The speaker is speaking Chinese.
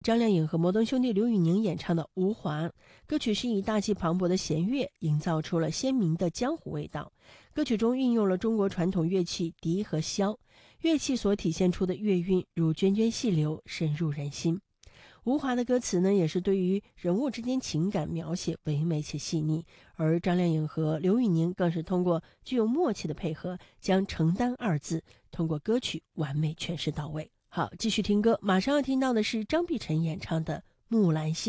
张靓颖和摩登兄弟刘宇宁演唱的《无华》，歌曲是以大气磅礴的弦乐营造出了鲜明的江湖味道。歌曲中运用了中国传统乐器笛和箫，乐器所体现出的乐韵如涓涓细流，深入人心。无华的歌词呢，也是对于人物之间情感描写唯美且细腻，而张靓颖和刘宇宁更是通过具有默契的配合，将承担二字通过歌曲完美诠释到位。好，继续听歌，马上要听到的是张碧晨演唱的《木兰心》。